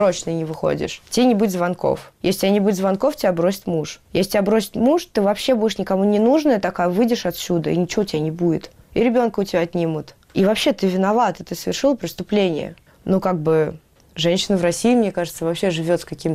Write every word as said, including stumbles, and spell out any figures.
срочно не выходишь, тебе не будет звонков. Если тебя не будет звонков, тебя бросит муж. Если тебя бросит муж, ты вообще будешь никому не нужная, такая выйдешь отсюда, и ничего у тебя не будет. И ребенка у тебя отнимут. И вообще ты виновата, ты совершил преступление. Ну, как бы, женщина в России, мне кажется, вообще живет с каким-то